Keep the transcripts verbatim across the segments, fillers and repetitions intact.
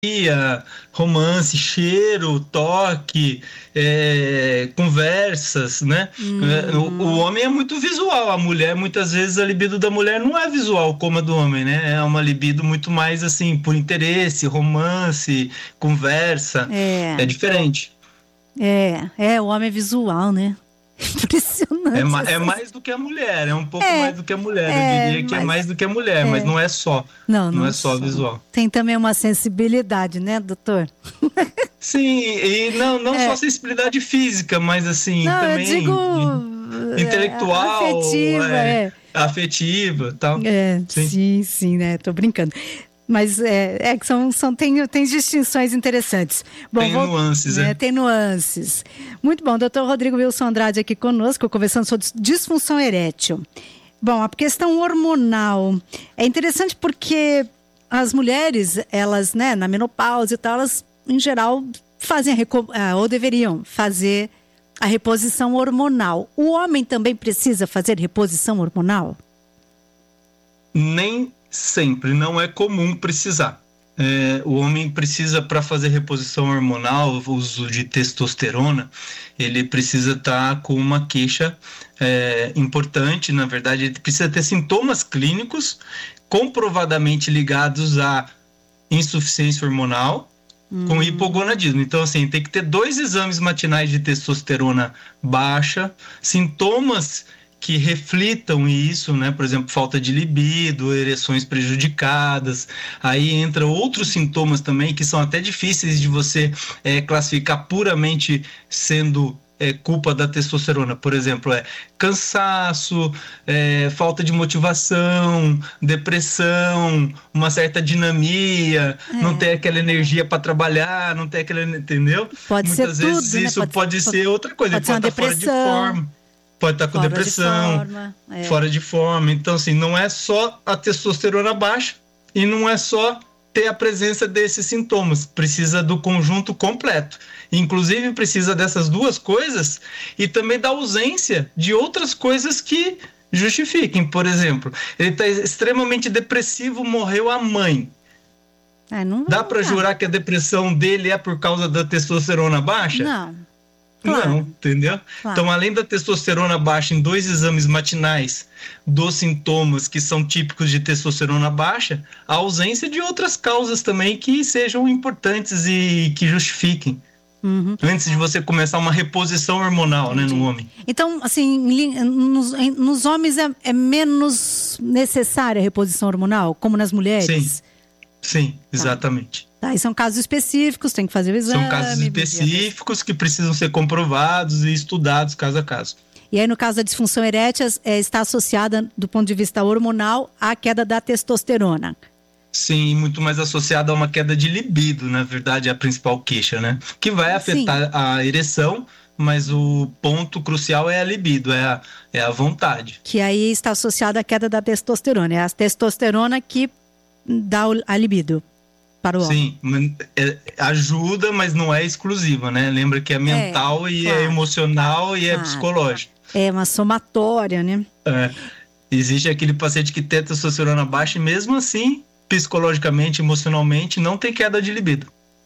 romance, cheiro, toque, é, conversas, né? Uhum. O, o homem é muito visual, a mulher, muitas vezes, a libido da mulher não é visual como a do homem, né? É uma libido muito mais, assim, por interesse, romance, conversa, É, é diferente. é, é, o homem é visual, né? É, Impressionante ma- é essas... mais do que a mulher, é um pouco É, mais do que a mulher, eu é, diria que é mais mas... do que a mulher, mas É. não é só, Não, não não é só só. visual. Tem também uma sensibilidade, né, doutor? Sim, e não, não só É. sensibilidade física, mas assim, Não, eu digo também de- é, intelectual, afetiva, é, é. afetiva, tal. É, Sim. sim, sim, né? Tô brincando. Mas é, é que são, são tem, tem distinções interessantes. Bom, Tem vou, nuances, né, é. tem nuances. Muito bom, doutor Rodrigo Wilson Andrade aqui conosco, conversando sobre disfunção erétil. Bom, a questão hormonal é interessante porque as mulheres, elas, né, na menopausa e tal, elas, em geral, fazem, a reco- ah, ou deveriam fazer a reposição hormonal. O homem também precisa fazer reposição hormonal? Nem sempre, não é comum precisar. É, o homem precisa, para fazer reposição hormonal, o uso de testosterona, ele precisa estar com uma queixa é, importante, na verdade, ele precisa ter sintomas clínicos comprovadamente ligados à insuficiência hormonal com hipogonadismo. Então, assim, tem que ter dois exames matinais de testosterona baixa, sintomas que reflitam isso, né? Por exemplo, falta de libido, ereções prejudicadas. Aí entra outros sintomas também que são até difíceis de você é, classificar puramente sendo é, culpa da testosterona. Por exemplo, é cansaço, é, falta de motivação, depressão, uma certa dinamia, É. não ter aquela energia para trabalhar, não ter aquela, entendeu? Pode Muitas ser vezes tudo, né? isso Pode- pode, pode- ser outra coisa, pode ele ser pode uma estar fora de depressão, forma, pode estar com fora de depressão, forma. É. fora de forma. Então, assim, não é só a testosterona baixa e não é só ter a presença desses sintomas, precisa do conjunto completo. Inclusive, precisa dessas duas coisas e também da ausência de outras coisas que justifiquem. Por exemplo, ele está extremamente depressivo, morreu a mãe. É, não, Dá para não. jurar que a depressão dele é por causa da testosterona baixa? Não. Claro. Não, entendeu? Claro. Então, além da testosterona baixa em dois exames matinais dos sintomas que são típicos de testosterona baixa, a ausência de outras causas também que sejam importantes e que justifiquem. Uhum. Antes de você começar uma reposição hormonal, né, no homem. Então, assim, nos, nos homens é, é menos necessária a reposição hormonal, como nas mulheres? Sim, sim, exatamente. Tá, e são casos específicos, tem que fazer o exame. São casos específicos que precisam ser comprovados e estudados caso a caso. E aí, no caso da disfunção erétil, é, está associada, do ponto de vista hormonal, à queda da testosterona. Sim, muito mais associada a uma queda de libido, na verdade, é a principal queixa, né? Que vai afetar Sim. a ereção, mas o ponto crucial é a libido, é a, é a vontade. Que aí está associada à queda da testosterona. É a testosterona que dá a libido. Para o Sim, homem. É, ajuda, mas não é exclusiva, né? Lembra que é mental é, e claro. é emocional e claro. é psicológico. É uma somatória, né? É. Existe aquele paciente que tem testosterona baixa e mesmo assim, psicologicamente, emocionalmente, não tem queda de libido.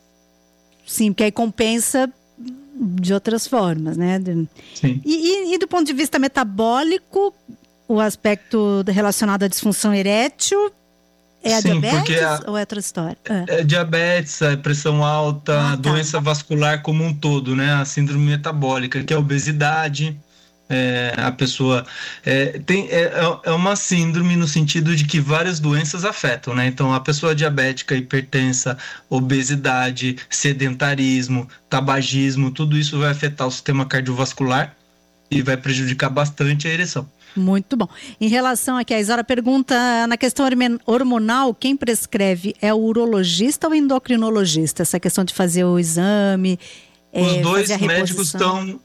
Sim, porque aí compensa de outras formas, né? Sim. E, e, e do ponto de vista metabólico, o aspecto relacionado à disfunção erétil... É a Sim, diabetes a, ou é outra história? É, é diabetes, a pressão alta, ah, tá. doença vascular como um todo, né? A síndrome metabólica, que é a obesidade. É, a pessoa é, tem, é, é uma síndrome no sentido de que várias doenças afetam, né? Então, a pessoa diabética, hipertensa, obesidade, sedentarismo, tabagismo, tudo isso vai afetar o sistema cardiovascular e vai prejudicar bastante a ereção. Muito bom. Em relação aqui, a Isara pergunta, na questão hormonal, quem prescreve é o urologista ou o endocrinologista? Essa questão de fazer o exame, Os é, dois fazer a médicos estão...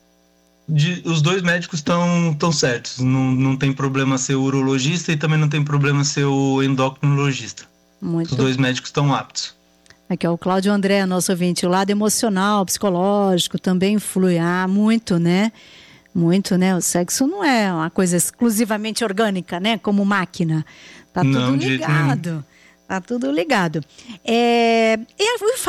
Os dois médicos estão tão certos. Não, não tem problema ser o urologista e também não tem problema ser o endocrinologista. Muito Os dois médicos estão aptos. Aqui é o Cláudio André, nosso ouvinte. O lado emocional, psicológico também influi. Ah, muito, né? Muito, né? O sexo não é uma coisa exclusivamente orgânica, né? Como máquina. Tá tudo não, ligado. Tá tudo ligado. É, e o